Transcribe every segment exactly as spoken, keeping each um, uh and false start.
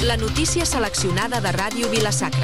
La notícia seleccionada de Ràdio Vila-sacra.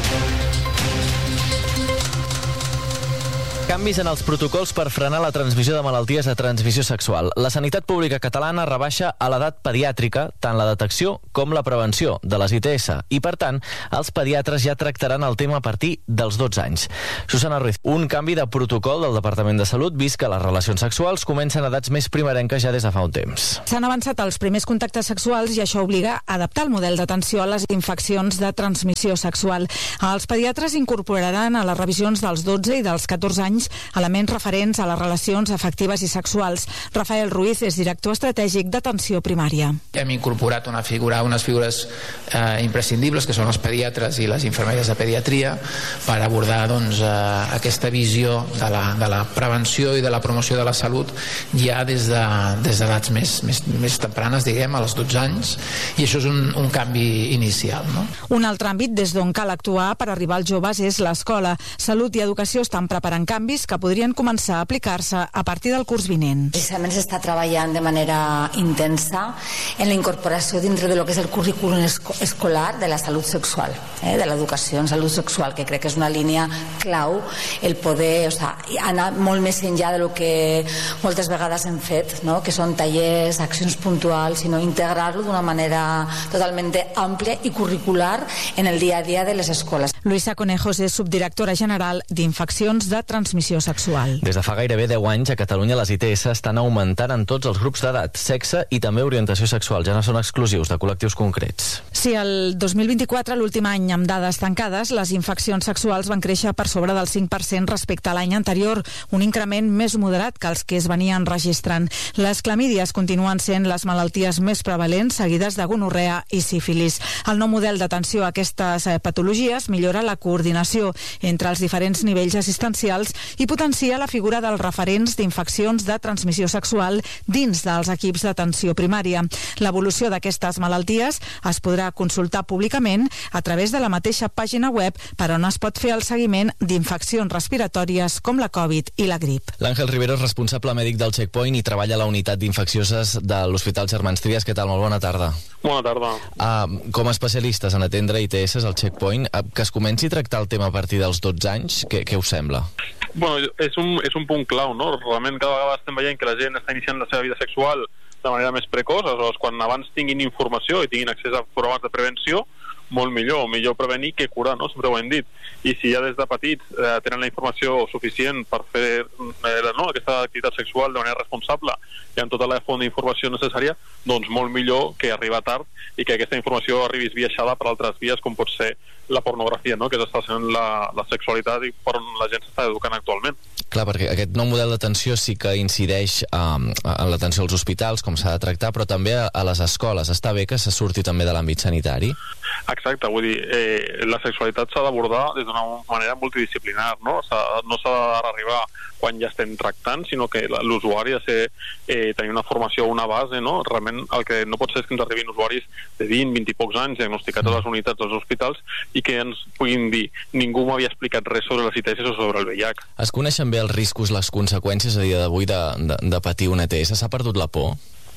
Canvis en els protocols per frenar la transmissió de malalties de transmissió sexual. La sanitat pública catalana rebaixa a l'edat pediàtrica tant la detecció com la prevenció de les I T S i, per tant, els pediatres ja tractaran el tema a partir dels dotze anys. Susana Ruiz, un canvi de protocol del Departament de Salut vist que les relacions sexuals comencen a edats més primerenques ja des de fa un temps. S'han avançat els primers contactes sexuals i això obliga a adaptar el model d'atenció a les infeccions de transmissió sexual. Els pediatres incorporaran a les revisions dels dotze i dels catorze anys elements referents a les relacions afectives i sexuals. Rafael Ruiz és director estratègic d'atenció primària. Hem incorporat una figura, unes figures eh, imprescindibles, que són els pediatres i les infermeres de pediatria, per abordar doncs, eh, aquesta visió de la, de la prevenció i de la promoció de la salut ja des de, des d'edats més, més, més tempranes, diguem, als dotze anys, i això és un, un canvi inicial. No? Un altre àmbit des d'on cal actuar per arribar als joves és l'escola. Salut i educació estan preparant canvis que podrien començar a aplicar-se a partir del curs vinent. Precisament s'està treballant de manera intensa en la incorporació dintre de lo que és el currículum esco escolar de la salut sexual, eh, de l'educació en salut sexual, que crec que és una línia clau el poder, o sigui, anar molt més enllà de lo que moltes vegades hem fet, no? Que són tallers, accions puntuals, sinó integrar-lo d'una manera totalment àmplia i curricular en el dia a dia de les escoles. Luisa Conejos és subdirectora general d'infeccions de transmissió sexual. Des de fa gairebé deu anys a Catalunya les I T S estan augmentant en tots els grups d'edat, sexe i també orientació sexual, ja no són exclusius de col·lectius concrets. Sí, el dos mil vint-i-quatre, l'últim any amb dades tancades, les infeccions sexuals van créixer per sobre del cinc per cent respecte a l'any anterior, un increment més moderat que els que es venien registrant. Les clamídies continuen sent les malalties més prevalents, seguides de gonorrea i sífilis. El nou model d'atenció a aquestes patologies millora la coordinació entre els diferents nivells assistencials i potencia la figura dels referents d'infeccions de transmissió sexual dins dels equips d'atenció primària. L'evolució d'aquestes malalties es podrà consultar públicament a través de la mateixa pàgina web per on es pot fer el seguiment d'infeccions respiratòries com la Covid i la grip. L'Àngel Rivero és responsable mèdic del Checkpoint i treballa a la unitat d'infeccioses de l'Hospital Germans Trias. Què tal? Molt bona tarda. Bona tarda. Uh, com a especialistes en atendre I T S al Checkpoint, uh, que es comenci a tractar el tema a partir dels dotze anys, què, què us sembla? Bueno, és un, és un punt clau, no? Realment cada vegada estem veient que la gent està iniciant la seva vida sexual de manera més precoç, aleshores quan abans tinguin informació i tinguin accés a programes de prevenció, molt millor, millor prevenir que curar, no? Sempre ho hem dit. I si ja des de petits eh, tenen la informació suficient per fer eh, no, aquesta activitat sexual de manera responsable i amb tota la font d'informació necessària, doncs molt millor que arribar tard i que aquesta informació arribi esbiaixada per altres vies, com pot ser la pornografia, no? Que està sent la, la sexualitat i per on la gent s'està educant actualment. Clar, perquè aquest nou model d'atenció sí que incideix um, en l'atenció als hospitals, com s'ha de tractar, però també a, a les escoles. Està bé que se surti també de l'àmbit sanitari? Exacte, vull dir, eh, la sexualitat s'ha d'abordar des d'una manera multidisciplinar, no? No s'ha d'arribar quan ja estem tractant, sinó que l'usuari ha de ser, eh, tenir una formació, una base, no? Realment el que no pot ser és que ens arribin usuaris de vint, vint i pocs anys diagnosticats a les unitats dels hospitals i que ens puguin dir ningú m'havia explicat res sobre les I T S o sobre el V I H. Es coneixen bé els riscos, les conseqüències a dia d'avui de, de, de patir una E T S? S'ha perdut la por?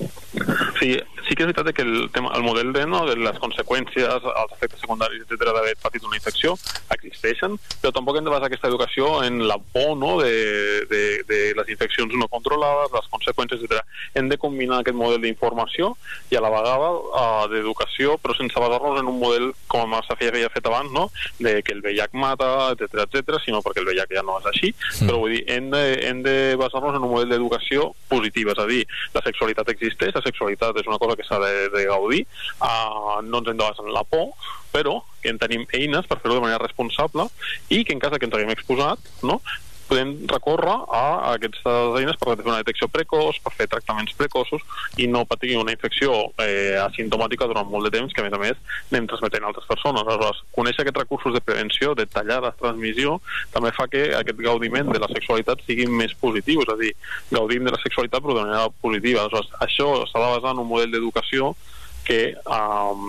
Sí, sí que és veritat que el, tema, el model de, no, de les conseqüències, els efectes secundaris, etcètera, d'haver patit una infecció existeixen, però tampoc hem de basar aquesta educació en la por, no, de, de, de les infeccions no controlades, les conseqüències, etcètera. Hem de combinar aquest model d'informació i a la vegada uh, d'educació, però sense basar-nos en un model com s'havia fet abans, no, de que el V I H mata, etcètera, etcètera, sinó perquè el V I H ja no és així, mm. però vull dir, hem de, hem de basar-nos en un model d'educació positiva, és a dir, la sexualitat existeix, la sexualitat és una cosa que s'ha de, de gaudir, uh, no ens hem de basar en la por, però que en tenim eines per fer-ho de manera responsable i que en cas que ens haguem exposat, no, podem recórrer a aquestes eines per fer una detecció precoç, per fer tractaments precoços i no patir una infecció eh, asimptomàtica durant molt de temps, que a més a més anem transmetent a altres persones. Aleshores, conèixer aquests recursos de prevenció, de tallar la transmissió, també fa que aquest gaudiment de la sexualitat sigui més positiu, és a dir, gaudim de la sexualitat però de manera positiva. Aleshores, això s'ha de basar en un model d'educació que eh,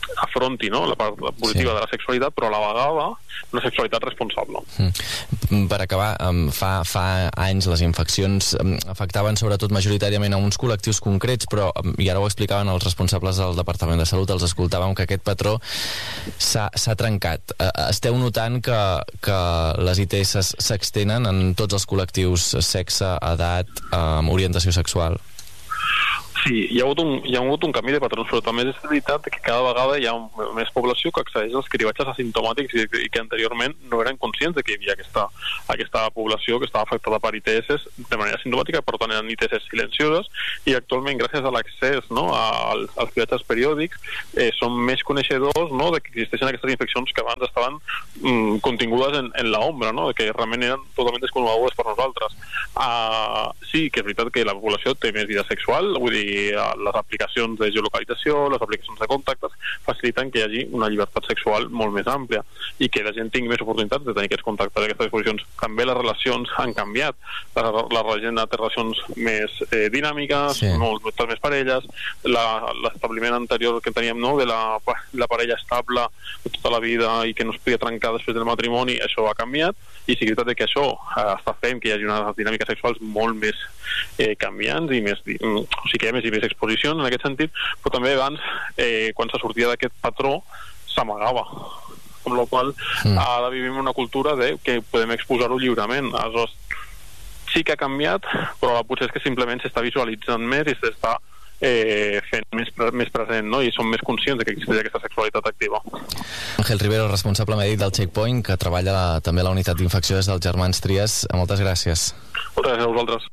afronti, no?, la part positiva sí. de la sexualitat, però a la vegada una sexualitat responsable. Mm. Per acabar, fa, fa anys les infeccions afectaven sobretot majoritàriament a uns col·lectius concrets, però, i ara ho explicaven els responsables del Departament de Salut, els escoltàvem que aquest patró s'ha trencat. Esteu notant que, que les I T S s'extenen en tots els col·lectius, sexe, edat, orientació sexual? Sí, hi ha hagut un, hi ha hagut un canvi de patrons, però també és veritat que cada vegada hi ha més població que accedeix als cribatges asimptomàtics i, i que anteriorment no eren conscients de que hi havia aquesta, aquesta població que estava afectada per I T S de manera asimptomàtica, per tant eren I T S silencioses, i actualment gràcies a l'accés, no, als, als cribatges periòdics eh, són més coneixedors, no, de que existeixen aquestes infeccions que abans estaven mm, contingudes en, en l'ombra, no, que realment eren totalment desconegudes per nosaltres. Uh, sí que és veritat que la població té més vida sexual, vull dir, les aplicacions de geolocalització, les aplicacions de contactes faciliten que hi hagi una llibertat sexual molt més àmplia i que la gent tingui més oportunitats de tenir aquests contactes, aquestes exposicions. També les relacions han canviat, la, la gent té relacions més eh, dinàmiques, sí. moltes més parelles, l'establiment anterior que teníem, no, de la, la parella estable tota la vida i que no es podia trencar després del matrimoni, això ha canviat, i sí que és veritat que això eh, està fent que hi hagi unes dinàmiques sexuals molt més eh, canviants i més, o sigui que hi ha més i més exposicions en aquest sentit, però també abans, eh, quan se sortia d'aquest patró, s'amagava. Amb la qual mm. ara vivim una cultura de que podem exposar-ho lliurement. Aleshores, sí que ha canviat, però potser és que simplement s'està visualitzant més i s'està eh, fent més, més present, no? I som més conscients de que existeix aquesta sexualitat activa. Àngel Rivero, responsable mèdic del Checkpoint, que treballa la, també a la unitat d'infecció des dels Germans Trias. Moltes gràcies. Moltes gràcies a vosaltres.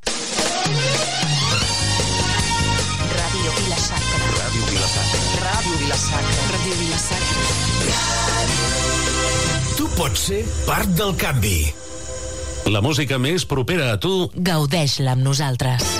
Ràdio Vila-sacra. Ràdio Vila-sacra. Ràdio Vila-sacra. Ràdio Vila-sacra. Tu pots ser part del canvi. La música més propera a tu. Gaudeix-la amb nosaltres.